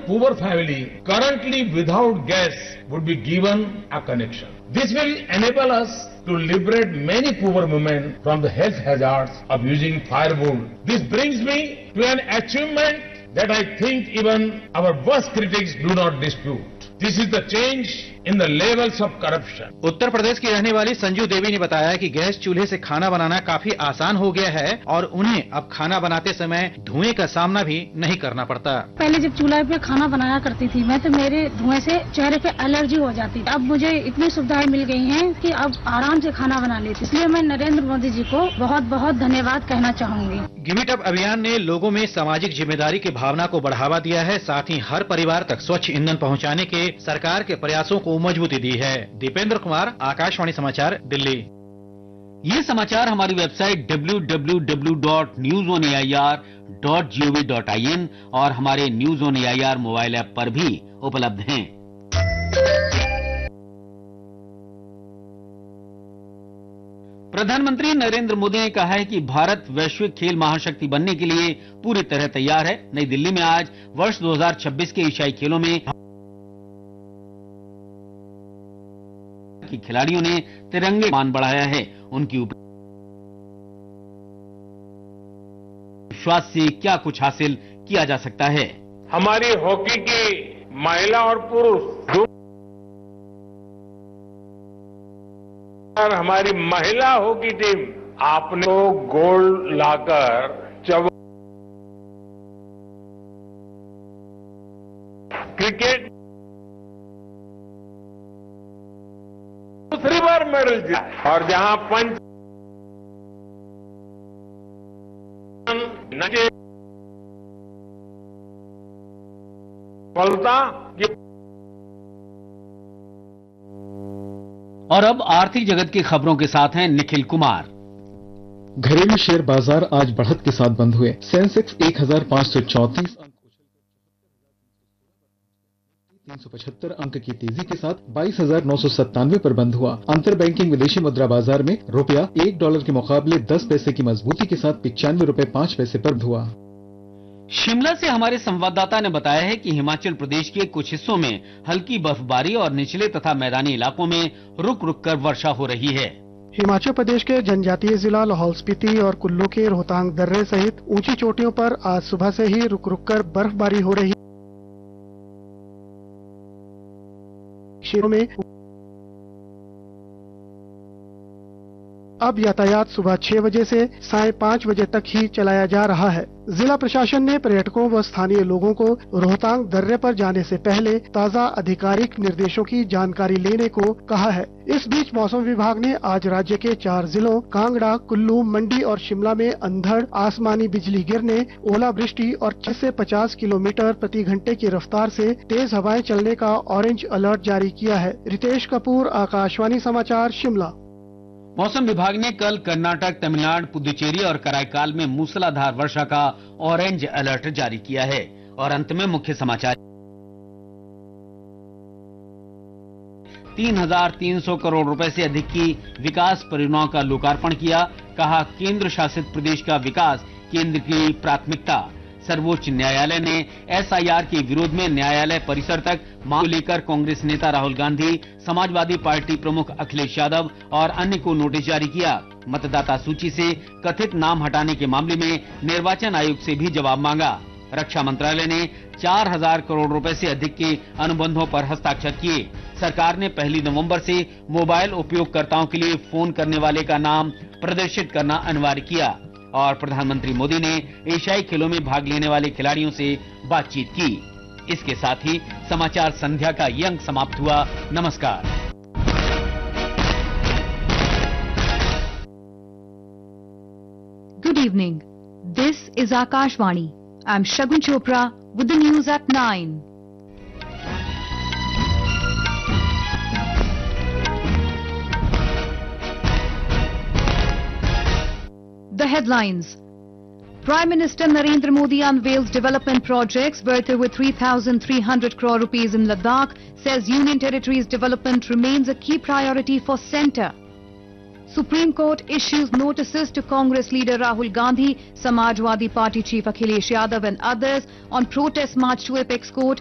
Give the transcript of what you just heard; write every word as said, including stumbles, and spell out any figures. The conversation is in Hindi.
poor family currently without gas would be given a connection. This will enable us to liberate many poor women from the health hazards of using firewood. This brings me to an achievement that I think even our worst critics do not dispute. This is the change in the levels of corruption. Uttar Pradesh की रहने वाली संजू देवी ने बताया कि गैस चूल्हे से खाना बनाना काफी आसान हो गया है और उन्हें अब खाना बनाते समय धुएं का सामना भी नहीं करना पड़ता। पहले जब चूल्हे पे खाना बनाया करती थी मैं, तो मेरे धुएं से चेहरे पे एलर्जी हो जाती थी। अब मुझे इतनी सुविधाएं मिल गई हैं कि अब आराम से खाना बना लेती। इसलिए मैं नरेंद्र मोदी जी को बहुत बहुत धन्यवाद कहना चाहूंगी। गिव इट अप अभियान ने लोगों में सामाजिक जिम्मेदारी की भावना को बढ़ावा दिया है, साथ ही हर परिवार तक स्वच्छ ईंधन पहुँचाने के सरकार के प्रयासों को मजबूती दी है। दीपेंद्र कुमार, आकाशवाणी समाचार, दिल्ली। ये समाचार हमारी website W W W dot news on A I R dot G O V dot I N और हमारे news on A I R mobile app पर भी उपलब्ध हैं। प्रधानमंत्री नरेंद्र मोदी ने कहा है कि भारत वैश्विक खेल महाशक्ति बनने के लिए पूरी तरह तैयार है। नई दिल्ली में आज वर्ष दो हज़ार छब्बीस के एशियाई खेलों में कि खिलाड़ियों ने तिरंगे मान बढ़ाया है। उनकी विश्वास से क्या कुछ हासिल किया जा सकता है। हमारी हॉकी की महिला और पुरुष दो और हमारी महिला हॉकी टीम आपने तो गोल्ड लाकर चव क्रिकेट दूसरी बार मेडल जीता और जहां पंच नचे फलता ये। और अब आर्थिक जगत की खबरों के साथ हैं निखिल कुमार। घरेलू शेयर बाजार आज बढ़त के साथ बंद हुए। सेंसेक्स एक हजार पांच सौ चौंतीस अंक तीन सौ पचहत्तर अंक की तेजी के साथ बाईस हजार नौ सौ सत्तानवे पर बंद हुआ। अंतर बैंकिंग विदेशी मुद्रा बाजार में रुपया एक डॉलर के मुकाबले दस पैसे की मजबूती के साथ पिचानवे रुपए पांच पैसे पर हुआ। शिमला से हमारे संवाददाता ने बताया है कि हिमाचल प्रदेश के कुछ हिस्सों में हल्की बर्फबारी और निचले तथा मैदानी इलाकों में रुक रुक कर वर्षा हो रही है। हिमाचल प्रदेश के जनजातीय जिला लाहौल स्पीति और कुल्लू के रोहतांग दर्रे सहित ऊंची चोटियों पर आज सुबह से ही रुक रुक कर बर्फबारी हो रही है। क्षेत्रों में अब यातायात सुबह छह बजे से साढ़े पाँच बजे तक ही चलाया जा रहा है। जिला प्रशासन ने पर्यटकों व स्थानीय लोगों को रोहतांग दर्रे पर जाने से पहले ताज़ा आधिकारिक निर्देशों की जानकारी लेने को कहा है। इस बीच मौसम विभाग ने आज राज्य के चार जिलों कांगड़ा, कुल्लू, मंडी और शिमला में अंधड़, आसमानी बिजली गिरने, ओलावृष्टि और चालीस से पचास किलोमीटर प्रति घंटे की रफ्तार से तेज हवाएं चलने का ऑरेंज अलर्ट जारी किया है। रितेश कपूर, आकाशवाणी समाचार, शिमला। मौसम विभाग ने कल कर्नाटक, तमिलनाडु, पुदुचेरी और कराईकाल में मूसलाधार वर्षा का ऑरेंज अलर्ट जारी किया है। और अंत में मुख्य समाचार। तीन हजार तीन सौ करोड़ रुपए से अधिक की विकास परियोजनाओं का लोकार्पण किया। कहा, केंद्र शासित प्रदेश का विकास केंद्र की प्राथमिकता। सर्वोच्च न्यायालय ने एस आई आर के विरोध में न्यायालय परिसर तक मांग को लेकर कांग्रेस नेता राहुल गांधी, समाजवादी पार्टी प्रमुख अखिलेश यादव और अन्य को नोटिस जारी किया। मतदाता सूची से कथित नाम हटाने के मामले में निर्वाचन आयोग से भी जवाब मांगा। रक्षा मंत्रालय ने चार हजार करोड़ रुपए से अधिक के अनुबंधों पर हस्ताक्षर किए। सरकार ने पहली नवंबर से मोबाइल उपयोगकर्ताओं के लिए फोन करने वाले का नाम प्रदर्शित करना अनिवार्य किया। और प्रधानमंत्री मोदी ने एशियाई खेलों में भाग लेने वाले खिलाड़ियों से बातचीत की। इसके साथ ही समाचार संध्या का ये अंक समाप्त हुआ। नमस्कार। Good evening. This is Akashvani. I'm Shagun Chopra with the news at nine. The headlines. Prime Minister Narendra Modi unveils development projects worth over three thousand three hundred crore rupees in Ladakh, says Union Territory's development remains a key priority for centre. Supreme Court issues notices to Congress leader Rahul Gandhi, Samajwadi Party chief Akhilesh Yadav and others on protest march to Apex Court,